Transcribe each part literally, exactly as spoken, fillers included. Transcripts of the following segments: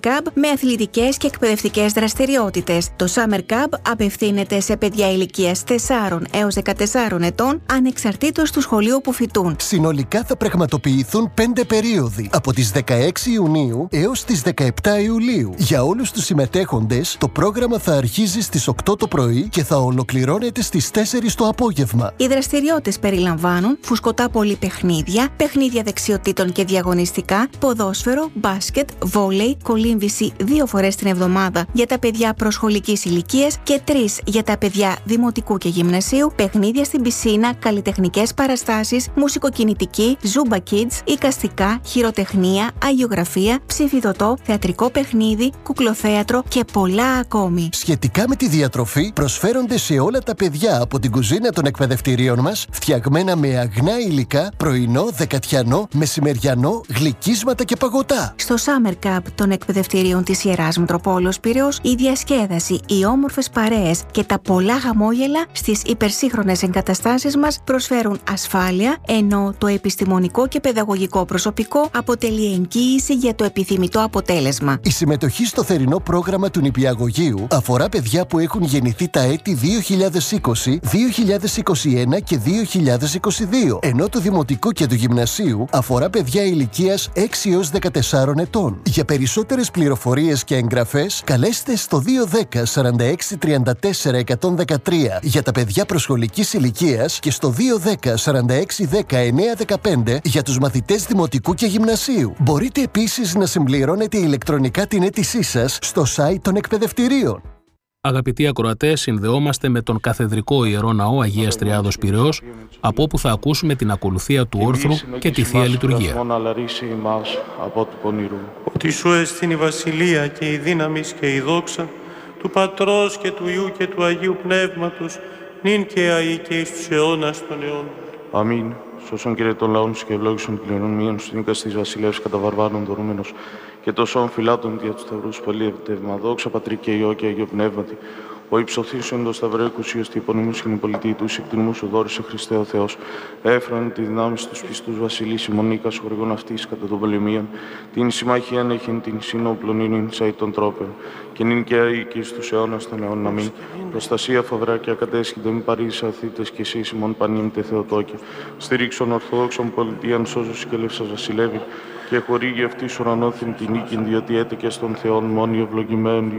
Camp με αθλητικές και εκπαιδευτικές δραστηριότητες. Το Summer Camp απευθύνεται σε παιδιά ηλικίας τεσσάρων έως δεκατεσσάρων ετών, ανεξαρτήτως του σχολείου που φοιτούν. Συνολικά θα πραγματοποιηθούν πέντε περίοδοι, από τις δεκαέξι Ιουνίου έως τις δεκαεπτά Ιουλίου. Για όλους τους συμμετέχοντες, το πρόγραμμα θα αρχίζει στις οκτώ το πρωί και θα ολοκληρώνεται στις τέσσερις το απόγευμα. Οι δραστηριότητες περιλαμβάνουν φουσκωτά πολυπαιχνίδια, παιχνίδια δεξιοτήτων και διαγωνιστικά, ποδόσφαιρο, μπάσκετ, βόλεϊ, κολύμβηση δύο φορές την εβδομάδα για τα παιδιά προσχολικής ηλικίας και τρεις για τα παιδιά δημοτικού και γυμνασίου, παιχνίδια στην πισίνα, καλλιτεχνικές παραστάσεις, μουσικοκινητική, Zumba Kids, εικαστικά, χειροτεχνία, αγιογραφία, ψηφιδωτό, θεατρικό παιχνίδι, κουκλοθέατρο και πολλά ακόμη. Σχετικά με τη διατροφή, προσφέρονται σε όλα τα παιδιά από την κουζίνα των εκπαιδευτηρίων μας, φτιαγμένα με αγνά υλικά, πρωινό, δεκατιανό, μεσημεριανό, γλυκίσματα και παγωτά. Στο Summer Camp των εκπαιδευτηρίων της Ιεράς Μητροπόλεως Πειραιώς, η διασκέδαση, οι όμορφες παρέες και τα πολλά χαμόγελα στις υπερσύγχρονες εγκαταστάσεις μας προσφέρουν ασφάλεια, ενώ το επιστημονικό και παιδαγωγικό προσωπικό αποτελεί εγγύηση για το επιθυμητό αποτέλεσμα. Η συμμετοχή στο θερινό πρόγραμμα του νηπιαγωγείου αφορά παιδιά που έχουν γεννηθεί τα έτη δύο χιλιάδες είκοσι, δύο χιλιάδες είκοσι ένα και δύο χιλιάδες είκοσι δύο, ενώ το δημοτικό και του γυμνασίου αφορά παιδιά ηλικίας έξι έως δεκατεσσάρων ετών. Για περισσότερες πληροφορίες και εγγραφές, καλέστε στο δύο δέκα σαράντα έξι τριάντα τέσσερα εκατόν δεκατρία για τα παιδιά προσχολικής ηλικίας και στο δύο δέκα σαράντα έξι δέκα εννέα δεκαπέντε για τους μαθητές δημοτικού και γυμνασίου. Μπορείτε επίσης να συμπληρώνετε ηλεκτρονικά την αίτησή σας στο site των εκπαιδευτηρίων. Αγαπητοί ακροατές, συνδεόμαστε με τον Καθεδρικό Ιερό Ναό Αγίας Τριάδος Πειραιώς, από όπου θα ακούσουμε την ακολουθία του όρθρου και τη Θεία Λειτουργία. Ότι σου εστίν η βασιλεία και η δύναμη και η δόξα του Πατρός και του Υιού και του Αγίου Πνεύματος, νυν και αεί και εις τους αιώνας των αιώνων. Αμήν. Σώσον Κύριε των λαών και ευλόγησον την κληρονομία σου, νίκας της βασιλεύς κατά βαρβάρων δωρούμενος και τόσων φυλάτων δια τους σταυρούς πολυευτεύμα. Δόξα Πατρί και Υιό και Αγίο Πνεύματι. Ο υψωθήσεων το σταυρό εκουσίως τη υπονομούς και πολιτή του εκτιμού σου δόρισε Χριστέ ο Θεός. Έφρανε τη δυνάμει στους πιστούς βασιλείς ημονίκας χορηγών αυτής κατά των πολεμίων. Την συμμαχίαν έχειν την σύνοπλον ίνιν σαϊ των τρόπεων. Και νυν και αεί και στους αιώνας των αιώνων αμήν. Προστασία φοβρά και ακατέσχυνται μη παρήσα αθήτες και εσείς ημών πανίμτε Θεοτόκε. Στηρίξον Ορθοδόξων πολιτείαν σώζους και λεύσας βασιλεύει. Και χορήγει αυτής ουρανόθυν την νίκην διότι έτεκε στον Θεόν μόνοι ευλογημένοι.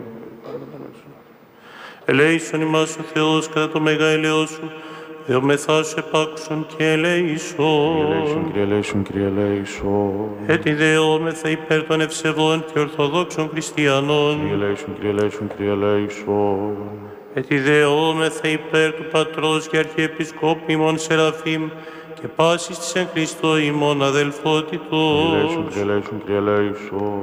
Ελέησον ημάς ο Θεός κατά το μέγα ελαιό σου, δεομεθά σου επάκουσον και ελέησον. Ελέησον, Κύριε, ελέησον, Κύριε, ελέησον. Έτσι δεόμεθα υπέρ των ευσεβών και ορθοδόξων χριστιανών. Κύριε, ελέησον, Κύριε, ελέησον, Κύριε, ελέησον. Έτσι δεόμεθα υπέρ του Πατρός και Αρχιεπισκόπου ημών Σεραφείμ και πάσης της εν Χριστώ ημών αδελφότητος. Κύριε, ελέησον, Κύριε, ελέησον, Κύριε, ελέησον.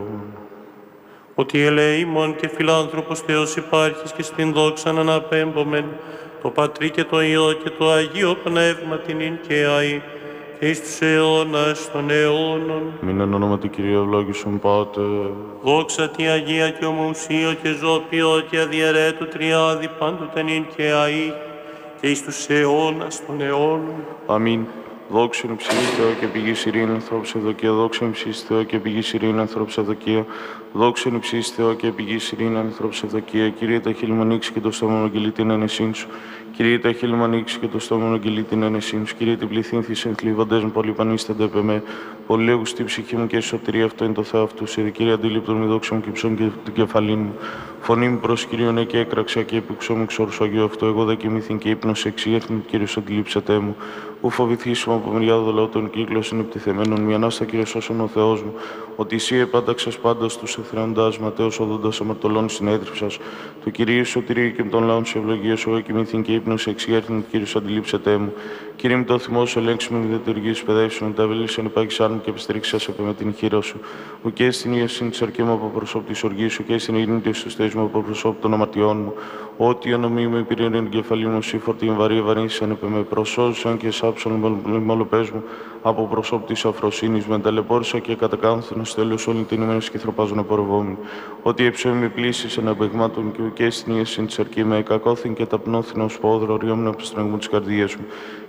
Ότι ελεήμων και φιλάνθρωπος Θεός υπάρχεις και στην δόξαν αναπέμπομεν, το Πατρί και το Υιό και το Αγίο Πνεύμα την ειν και αεί, και εις τους αιώνας των αιώνων. Μην εν ονόματι Κυρίου ευλόγησον Πάτερ. Δόξα τη Αγία και ομοουσίω και ζώπιο και αδιαιρέτου τριάδι πάντοτε νυν και αεί, και εις τους αιώνας των αιώνων. Αμήν. Δόξα εν υψηλή Θεό και πηγή ειρήνη ανθρώπου ευδοκία. Δόξα εν υψηλή Θεό και πηγή ειρήνη ανθρώπου ευδοκία. Δόξα εν υψηλή Θεό και πηγή ειρήνη ανθρώπου ευδοκία. Κύριε, τα χείλη μου ανοίξει και το στόμα μου αγγελεί την ένεσήν σου. Κύριε, τα χείλη μου ανοίξει και το στόμα μου αγγελεί την ένεσήν σου. Κύριε, την πληθύνθη εν θλίβοντες μου πολύ πανίστανται επ' εμέ. Πολύ λέγουστη ψυχή μου και η σωτηρία αυτό είναι το Θεό αυτού. Σε Κύριε, αντίληπτον με δόξα μου και ψών και την κεφαλή μου. Φωνή μου προς Κύριον ναι, και έκραξα και έπιξω μου εξόρσου Αγίου αυτό. Εγώ δε κοιμήθην και ύπνος εξήγεθην, Κύριος αντιλήψατε μου. Ου φοβηθήσουμε από μεριά δολαωτών κύκλος είναι επιτιθεμένων. Μη ανάστα Κύριε σώσον ο Θεός μου. Ότι εσύ επάνταξας πάντα στους εθρεοντάς Ματέος οδόντας αμαρτωλών συνέδριψας. Του Κυρίου σωτηρίου και με τον λαόν σου ευλογίας. Εγώ κοιμήθην και ύπνος εξήγεθην, Κύριος αντιλήψατε μου. Κύριε μου το θυμό σου ελέγξουμε με διατουργίες παιδεύσεων. Τα βελίσσαν υπάγεις άρμου και επιστρίξας επί με την χείρα σου. Ου και στην ίαση της αρκή μου από προσώπη της οργής σου και στην ειρήνη της ουστές μου από προσώπη των αμαρτιών μου. Ό,τι ονομή μου υπήρε την κεφαλή μου σύφορτη βαρύ βαρύνσαν επί με προσώζησαν και σάψαν μολοπές μου από προσώπη της αφροσύνης με ταλαιπώρησα και κατακάνθουν τέλος όλη την ημέρα και θροπάζουν απορρευόμενοι. Ότι εψέμι πλήσεις αναπαιγμάτων και ουκέ στην ίαση της αρκή με κακόθην και ταπνώθην ως πόδρο ριόμουν από στραγμού της καρδίας μου.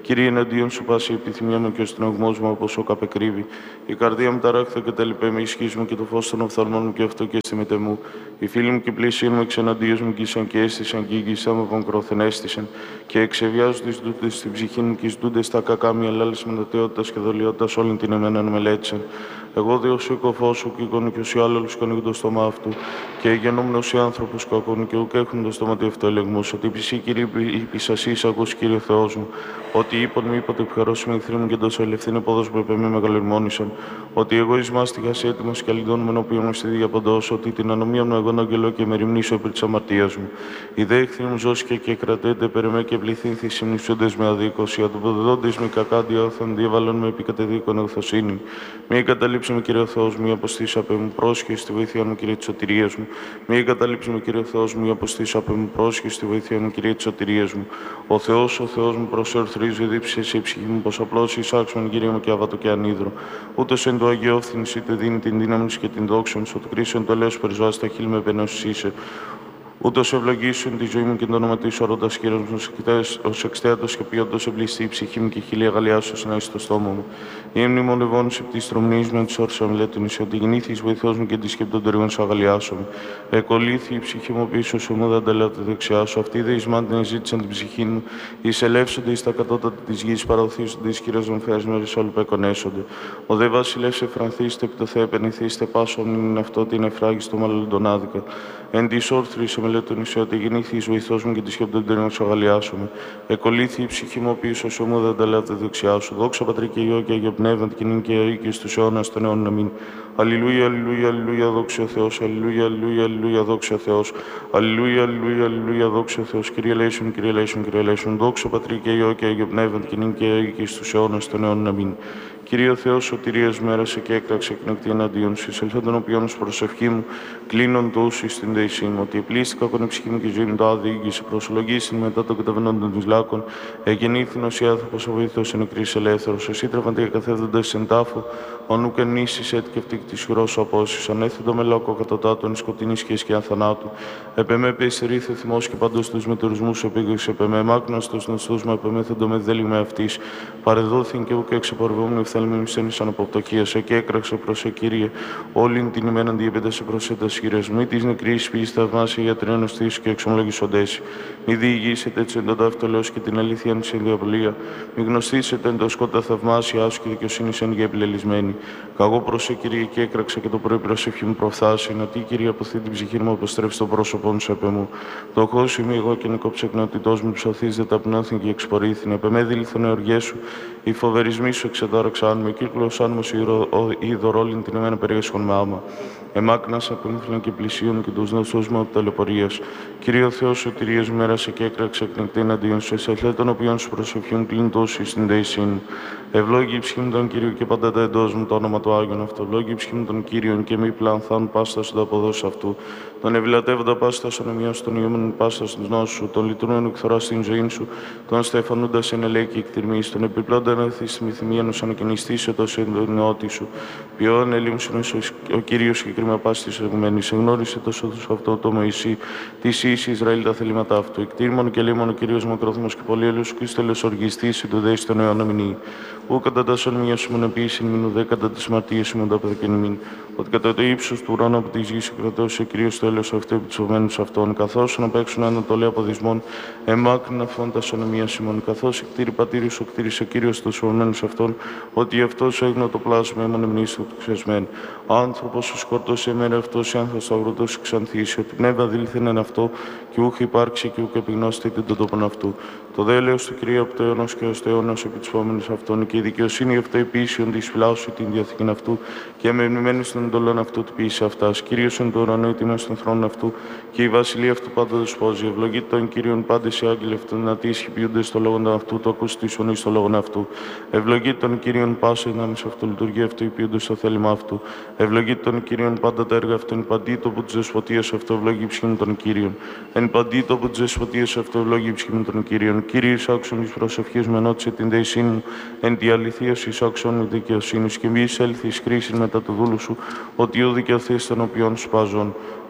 Κύριε, εναντίον σου πάση η επιθυμία μου και ο στεναγμός μου από σώκα απεκρύβει. Η καρδία μου ταράχθη και τέλειπε με ισχύ μου και το φως των οφθαλμών μου και αυτό και στη μετέ μου. Οι φίλοι μου και πλησίοι μου εξεναντίον μου γκίσαν και έστησαν και γκίσαν με πονκρόθεν έστησαν και εξεβιάζουν τις δούτες στην ψυχή μου και σδούνται στα κακά μια λάλης μετατεότητας και δολιότητας όλην την εμένα μελέτησαν. Εγώ δύο σου οικοφό σου και εικόνου και όσοι άλλου κονίγουν το στόμα αυτού και γεννούμενο οι άνθρωπο κακών και ουκ έχουν το στόμα του ευτέλεγμο. Ότι ψυχή κύριε πισασί, ακού κύριε Θεό μου. Ότι είπαν μου, είπατε ευχαρώσουμε εχθροί μου και τόσο ελευθερή πόδο που επεμέ μεγαλερμόνησαν. Ότι εγώ ει μάστιγα έτοιμο και αλληλώνουμε ενώπιον μου στη διαποντό. Ότι την ανομία μου εγώ αγγελώ και με ρημνήσω επί τη αμαρτία μου. Οι δε εχθροί μου ζώσκια και κρατέντε περεμέ και πληθύνθη συμνησούντε με αδίκωση. Αντοποδεδόντε με κακάντια όθεν διαβαλών με επικατεδίκον ευθοσύνη. Μη εγκαταλείψουμε, Κύριε Θεό μου, η αποστήσα απ' μου, πρόσχε στη βοήθεια μου, Κύριε τη σωτηρίας μου. Μη εγκαταλείψουμε, Κύριε Θεό μου, η αποστήσα απ' μου, πρόσχε στη βοήθεια μου, Κύριε τη σωτηρίας μου. Ο Θεό, ο Θεό μου, προσερθρίζει, δίψε σε η ψυχή μου, πω απλώ εισάξουμε, Κύριε μου, και άβατο και ανίδρο. Ούτω εν το αγιώθυνση, είτε δίνει την δύναμη και την δόξα μου, ότι κρίσεων το λέω, περιζώσει τα χείλη με επενώσει. Ούτω ευλογήσουν τη ζωή μου και το όνομα τη ορώντα κύριο μου, ω εξτέατο και ποιόντο εμπλιστή η ψυχή μου και χίλια αγαλιάσω να είσαι στο στόμα μου. Η μνημονευόν σε τη στρομνή με τη όρσα μου, λέτε νησί, ότι γεννήθη βοηθό μου και τη σκέπτον τοργών σου αγαλιάσω μου. Εκολύθη η ψυχή μου πίσω σου, μου δεν τελέω τη δεξιά σου. Αυτοί δε ει μάντιν ζήτησαν την ψυχή μου, εισελεύσονται ει τα κατώτατα τη γη, παραδοθήσονται ει κυρίω ζωνφαίε μέρε όλου που εκονέσονται. Ο δε βασιλεύ εφρανθήστε επί το Θεέ, επενηθήστε πάσο είναι αυτό την εφράγιστο μάλλον τον άδικα. Εν τη όρθρη σε μελέτων νησί, ότι γεννήθη εις βοηθός μου και τη σκέπτον τοργών σου αγαλιάσω. Εκολύθη η ψυχή μου πίσω σου, μου δεν τελέω τη δεξιά σου. Δόξα Πατρί και Υιό και Αγιο Πνεύμα, την κοινή και ιερή και στους αιώνας των αιώνων. Αμήν. Αλληλούια, αλληλούια, αλληλούια, δόξα ο Θεός. Αλληλούια, αλληλούια, αλληλούια, δόξα ο Θεός. Αλληλούια, αλληλούια, αλληλούια, δόξα ο Θεός. Κύριε Λέησον, Κύριε Λέησον, Κύριε Λέησον. Δόξα Πατρί και Υιό και Αγιο Πνεύμα, την κοινή και ιερή και στους αιώνας των αιώνων. Αμήν. Κύριε ο Θεός, σωτηρίας μέρασε και έκραξε εκνεκτή εναντίον σου, εισελθόν των οποίων ως προσευχή μου, κλείνον το ούσι στην δεησή μου, ότι επλήστηκα κον ψυχή μου και ζωή μου το άδειγγισε, προσολογήσιν μετά το καταβαινόντων των λάκων, εγεννήθην ως η άνθρωπος ο βοήθος εν νεκρής ελεύθερος, εσύ τραβαντή εκαθέδοντας εν τάφο, ον ουκ ενήσεις έτκευτη της χειρός σου απόσεις, ανέθετο με λόκο κατωτάτων, σκοτεινή σχέση και ανθανάτου, επεμέ πειστερήθε θυμός και παντός τους μετερισμούς επίγγες, επεμέ μάκναστος νοστούς μου, επεμέθεντο με δέλη με αυτής, παρεδόθην και ουκ εξεπορευόμουν ευθέλμη μισθένησαν από πτωχία σε και έκραξε προς Κύριε, όλην την ημέρα αντιεπέτασε προς έντας χειρές, μη της νεκρής ποιής θαυμάσια για τριών οστής και εξομολογησοντές, μη διηγήσετε έτσι εν το ταύτολος και την αλήθεια εν σε διαπολία, μη γνωστήσετε εν το σκότα θαυμάσια άσου και δικαιοσύνη εν για επιλελισμένη. Καγώ προς Κύριε και έκραξε και το πρωί προσευχή μου προφθάσει, να τι Κύριε αποθεί την ψυχή μου αποστρέψει το πρόσωπό σου επ' μου. Το χώσου είμαι εγώ και νικοψεκνότητός μου ψωθείς ταπεινώθην και εξπορήθην, επεμέ δηληθούν εωργέ σου, οι φοβερισμοί σου εξεδάραξαν με κύκλωσαν μου ειδωρόλην την εμένα περίεσχον με άμα. Εμάκνασα από ήμφυλαν και πλησίων και τους νόσους μου από ταλαιπωρίας. Κύριε Θεός, σωτηρίας μέρασε και έκραξε εκνεκτή εναντίον σου, εσελθέ των οποίων σου προσευχήν κλείνει τόσοι στην δεησήν. Ευλόγη η ψυχή μου τον Κύριο και πάντα τα εντός μου το όνομα του Άγιον αυτό. Ευλόγη η ψυχή μου τον Κύριον και μη πλανθάν πάστα σου τα αποδόσεις αυτού. Τον ευλατεύοντα πάστα σου ανεμιάς των ιούμενων πάστα στους νόσους σου, τον λειτουργούν εκθορά στην ζωή σου, τον στεφανούντα εν ελέη και εκτιρμής, τον επιπλώντα ενωθεί στη μυθυμία σου ανακοινιστήσει το εντονιώτη σου. Ποιόν ελίμσουν ο Κύριος και κρίμα πάση της εγμένης. Εγνώρισε το σώθους αυτό το Μωυσή, της ίση Ισραήλ τα θελήματα αυτού. Εκτήρμον και λίμον ο Κύριος μακρόθυμος και πολύ έλεος και στέλος οργιστής του δέης των αιώνων μηνύει. Ού κατά τα σωνμία σου μουν επίσης μείνου δε κατά τις μαρτίες σου μουν τα παιδοκαινημήν. Ότι κατά το ύψος του ουράνου από τη γη σου κρατώσει ο Κύριος το έλεος αυτού επί τους ομένους αυτών. Καθώς να παίξουν ανατολή από δυσμών, εμάκρυν αφών τα σωνμία σου καθώς εκτήρη πατήρης ο κτήρης ο Κύριος τους ομένους αυτών, ότι αυτός έγινε το πλάσμα έμον εμνής του ξεσμέν. Άνθρωπος σου σκόρτωσε εμένα αυτός, η άνθρωπος του αγροτός σου ξανθήσει, ότι πνεύμα δήλθεν εν αυτό και ούχ υπάρξει και ούχ επιγνώστη την τον τόπον αυτού. Το δε έλεος του Κυρίου από το αιώνος και ως το αιώνος επί τους φόμενους αυτών και η δικαιοσύνη αυτό επίσιον της φυλάσσου την διαθήκην αυτού και με μνημένης των εντολών αυτού του ποιήσε αυτάς. Κύριος εν το ουρανό ήττιμος στον θρόνο αυτού και η βασιλεία αυτού πάντα του σπόζει. Ευλογείται τον Κύριον πάντες οι άγγελοι αυτού να τι ισχυπιούνται στο λόγο αυτού, το ακούς τη φωνή στο λόγο αυτού. Ευλογείται τον Κύριον πάσα δυνάμεις αυτού, λειτουργία αυτού υπηούνται στο θέλημα αυτού. Ευλογείται τον Κύριον πάντα τα έργα αυτού, εν παντή το που τη δεσποτεία αυτό ευλογεί ψυχήν των Κύριων. Εν παντή το που τη δεσποτεία αυτό ευλογεί ψυχήν των Κύριων. Κύριε, άξον τη προσευχή με ενώτησε την δεησή μου, εν τη αληθεία σου άξον η δικαιοσύνη και μη εισέλθει ει κρίση μετά του δούλου σου, ότι ο δικαιωθεί των οποίων σπάζων.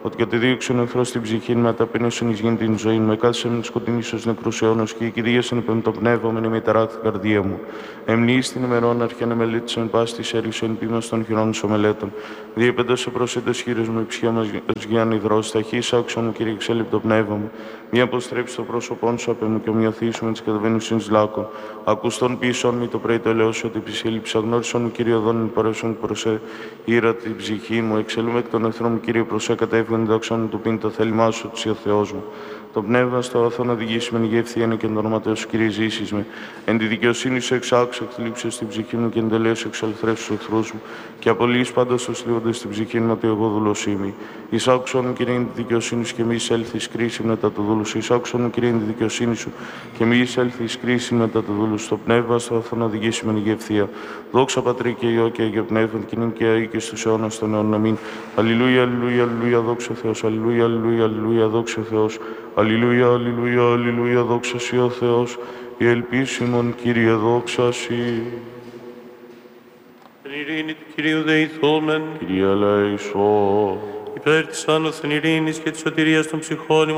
ότι κατεδίωξε ο εχθρός την ψυχή, με ταπείνωσεν εις γην την ζωή, με κάθισε με σκοτεινής ως νεκρούς αιώνος και η κυρίασεν υπ' το πνεύμα με με ταράκτη καρδία μου. Εμνείς την ημερών αρχιάνε μελέτησεν πάστη της έριξεν πείμας των χειρών σου μελέτων. Διεπέντας σε προσέντας χείρες μου υψιά μας γιάν υδρός, ταχύς άκουσα μου Κύριε εξέλιπτο πνεύμα μου. Μη αποστρέψει το πρόσωπόν σου απ' μου και ομοιωθήσου με τις καταβαίνουσιν λάκων. Ακουστών πίσω μη το πρέει το ελαιώσιο ότι επισύλληψα γνώρισον μου Κύριε οδόν παρέσον προσέ ήρα την ψυχή μου. Εξελούμε εκ των εχθρών μου Κύριε προσέ κατεύγον δόξαν του πίνει το θέλημά σου του ο Θεός μου. Το πνεύμα στο αγαθό να οδηγήσει με ηγεύθη και τον όνομα σου Κύριε ζήσεις με. Εν τη δικαιοσύνη σου εξάξω, εκθλίψε στην ψυχή μου και εν τελείως εξαλθρεύσου τους εχθρούς μου. Και απολύεις πάντα στους λίοντες στην ψυχή μου ότι εγώ δούλος είμαι. Εισάκουσον μου Κύριε εν τη δικαιοσύνη σου και μη εισέλθεις κρίση μετά το δούλου σου. Εισάκουσον μου Κύριε εν τη δικαιοσύνη σου και μη εισέλθεις κρίση μετά το δούλου σου. Το πνεύμα στο αγαθό να οδηγήσει με ηγευθεία. Δόξα Πατρί και Υιό και Αγίο Πνεύμα και νυν και αεί και στους αιώνας των αιώνων. Αμήν. Αλληλούια, αλληλούια, αλληλούια, δόξα ο Θεός. Αλληλούια, αλληλούια, αλληλούια, δόξα ο Θεός. Αλληλούια, αλληλούια, αλληλούια, δόξα σοι ο Θεός. Η ελπίσιμον Κύριε δόξα σοι. Την ειρήνη του Κυρίου δεηθούμεν. Κύριε ελέησον. Υπέρ της άνωθεν ειρήνης και της σωτηρίας των ψυχών